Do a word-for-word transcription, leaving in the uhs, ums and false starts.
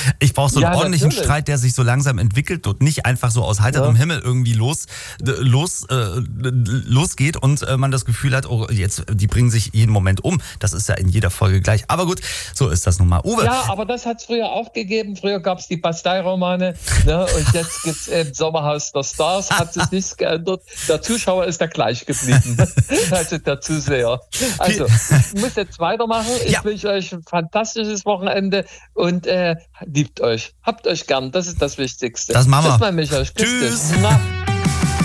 Ich brauche so einen Ja, ordentlichen natürlich. Streit, der sich so langsam entwickelt und nicht einfach so aus heiterem Ja. Himmel irgendwie los, äh, los, äh, losgeht und äh, man das Gefühl hat, oh, jetzt, die bringen sich jeden Moment um. Das ist ja in jeder Folge gleich. Aber gut, so ist das nun mal. Uwe. Ja, aber das hat es früher auch gegeben. Früher gab es die Bastei-Romane, ne? Und jetzt gibt es eben Sommerhaus der Stars. Hat sich nichts geändert. Der Zuschauer ist da gleich geblieben. Also der Zuseher. Also, ich muss jetzt weitermachen. Ich Ja. wünsche euch ein fantastisches Wochenende und äh, liebt euch. Habt euch gern. Das ist das Wichtigste. Das machen wir. Tschüss, mein Michael. Küss dich. Tschüss. Mua.